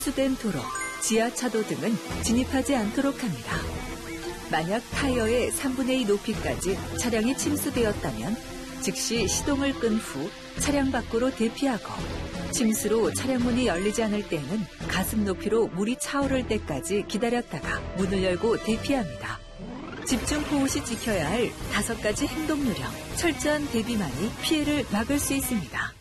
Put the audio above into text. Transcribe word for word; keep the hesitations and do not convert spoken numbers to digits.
수된 도로, 지하차도 등은 진입하지 않도록 합니다. 만약 타이어의 삼분의 이 높이까지 차량이 침수되었다면 즉시 시동을 끈 후 차량 밖으로 대피하고 침수로 차량 문이 열리지 않을 때에는 가슴 높이로 물이 차오를 때까지 기다렸다가 문을 열고 대피합니다. 집중 호우 시 지켜야 할 다섯 가지 행동 요령, 철저한 대비만이 피해를 막을 수 있습니다.